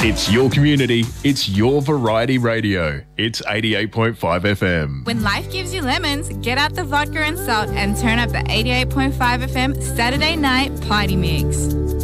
It's your community. It's your variety radio. It's 88.5 FM. When life gives you lemons, get out the vodka and salt and turn up the 88.5 FM Saturday night party mix.